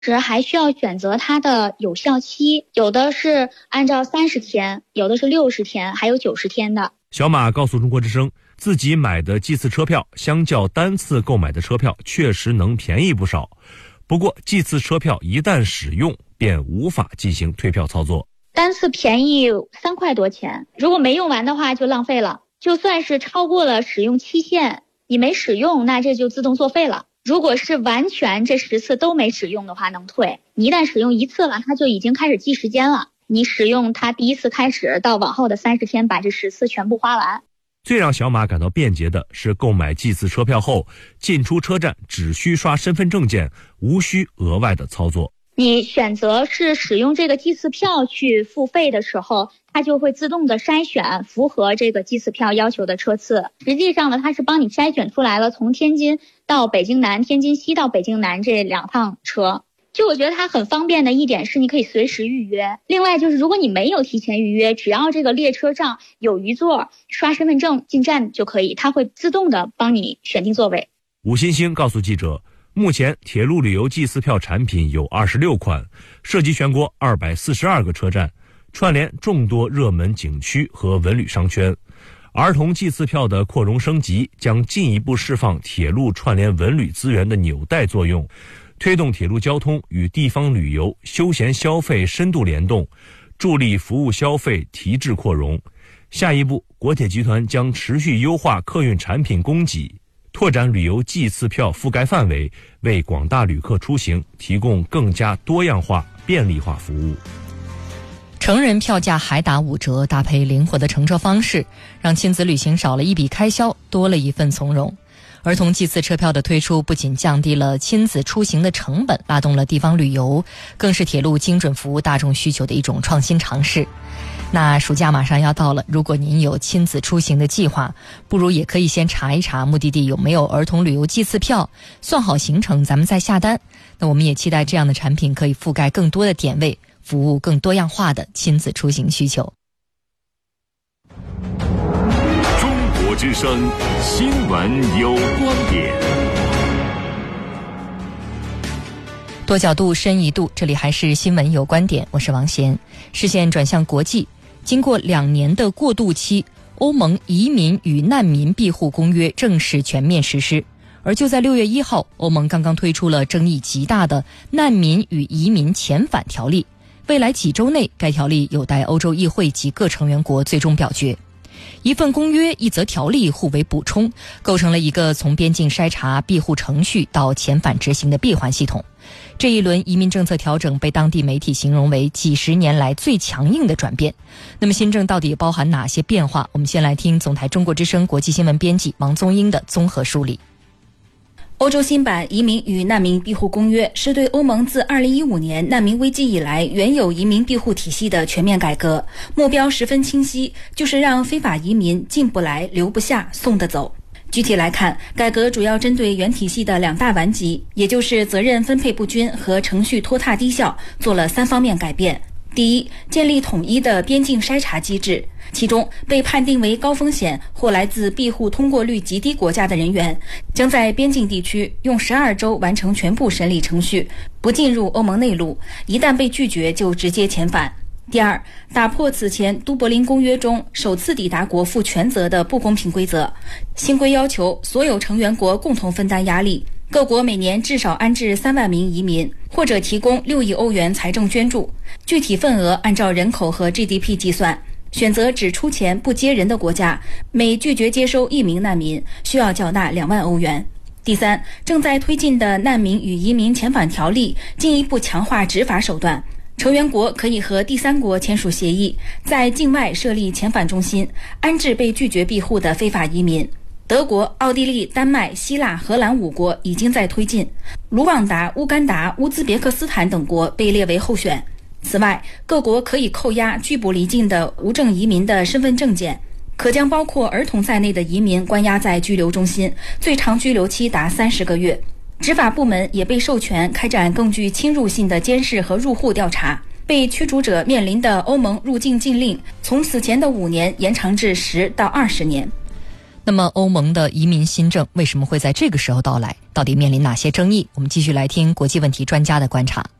时还需要选择它的有效期，有的是按照30天，有的是60天，还有90天的。 小马告诉中国之声，自己买的祭祀车票相较单次购买的车票确实能便宜不少，不过祭祀车票一旦使用便无法进行退票操作。 单次便宜3块多钱，如果没用完的话就浪费了，就算是超过了使用期限，你没使用，那这就自动作废了。如果是完全这10次都没使用的话能退，你一旦使用1次了，它就已经开始计时间了，你使用它第1次开始到往后的30天把这10次全部花完。 最让小马感到便捷的是，购买祭祀车票后进出车站只需刷身份证件，无需额外的操作。 你选择是使用这个祭祀票去付费的时候，它就会自动的筛选符合这个祭祀票要求的车次。实际上呢，它是帮你筛选出来了从天津到北京南、天津西到北京南这2趟车。就我觉得它很方便的一点是你可以随时预约，另外就是如果你没有提前预约，只要这个列车上有余座，刷身份证进站就可以，它会自动的帮你选定座位。 吴欣欣告诉记者，目前铁路旅游祭祀票产品有26款，涉及全国242个车站，串联众多热门景区和文旅商圈。儿童祭祀票的扩容升级将进一步释放铁路串联文旅资源的纽带作用，推动铁路交通与地方旅游、休闲消费深度联动，助力服务消费提质扩容。下一步，国铁集团将持续优化客运产品供给，拓展旅游祭祀票覆盖范围，为广大旅客出行提供更加多样化、便利化服务。 成人票价还打5折，搭配灵活的乘车方式，让亲子旅行少了一笔开销，多了一份从容。儿童祭祀车票的推出不仅降低了亲子出行的成本，拉动了地方旅游，更是铁路精准服务大众需求的一种创新尝试。那暑假马上要到了，如果您有亲子出行的计划，不如也可以先查一查目的地有没有儿童旅游祭祀票，算好行程咱们再下单。那我们也期待这样的产品可以覆盖更多的点位，服务更多样化的亲子出行需求。 中国之声新闻有观点， 多角度深一度，这里还是新闻有观点，我是王贤。视线转向国际，经过2年的过渡期，欧盟移民与难民庇护公约正式全面实施。而就在6月1号，欧盟刚刚推出了争议极大的难民与移民遣返条例，未来几周内该条例有待欧洲议会及各成员国最终表决。一份公约一则条例互为补充，构成了一个从边境筛查、庇护程序到遣返执行的闭环系统。这一轮移民政策调整被当地媒体形容为几10年来最强硬的转变。那么新政到底包含哪些变化？我们先来听总台中国之声国际新闻编辑王宗英的综合梳理。 欧洲新版移民与难民庇护公约是对欧盟自2015年难民危机以来原有移民庇护体系的全面改革，目标十分清晰，就是让非法移民进不来、留不下、送得走。具体来看，改革主要针对原体系的2大顽疾，也就是责任分配不均和程序拖沓低效，做了3方面改变。第一，建立统一的边境筛查机制，其中被判定为高风险或来自庇护通过率极低国家的人员，将在边境地区用12周完成全部审理程序，不进入欧盟内陆，一旦被拒绝就直接遣返。第二，打破此前都柏林公约中首次抵达国负全责的不公平规则。新规要求所有成员国共同分担压力，各国每年至少安置3万名移民，或者提供6亿欧元财政捐助，具体份额按照人口和 GDP 计算。选择只出钱不接人的国家，每拒绝接收1名难民，需要缴纳2万欧元。第三，正在推进的难民与移民遣返条例进一步强化执法手段。成员国可以和第3国签署协议，在境外设立遣返中心，安置被拒绝庇护的非法移民。德国、奥地利、丹麦、希腊、荷兰5国已经在推进，卢旺达、乌干达、乌兹别克斯坦等国被列为候选。此外，各国可以扣押拒捕离境的无证移民的身份证件，可将包括儿童在内的移民关押在拘留中心，最长拘留期达30个月。执法部门也被授权开展更具侵入性的监视和入户调查，被驱逐者面临的欧盟入境禁令从此前的5年延长至10到20年。 那么欧盟的移民新政为什么会在这个时候到来？到底面临哪些争议？我们继续来听国际问题专家的观察。